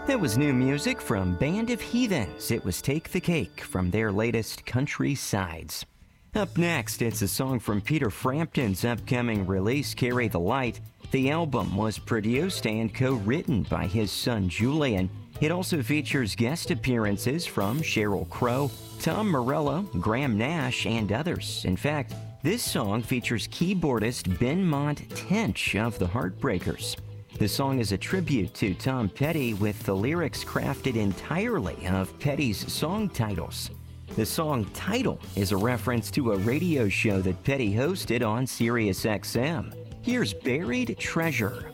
That was new music from Band of Heathens. It was Take the Cake from their latest Country Sides. Up next, it's a song from Peter Frampton's upcoming release, Carry the Light. The album was produced and co-written by his son Julian. It also features guest appearances from Sheryl Crow, Tom Morello, Graham Nash, and others. In fact, this song features keyboardist Benmont Tench of the Heartbreakers. The song is a tribute to Tom Petty, with the lyrics crafted entirely of Petty's song titles. The song title is a reference to a radio show that Petty hosted on SiriusXM. Here's Buried Treasure.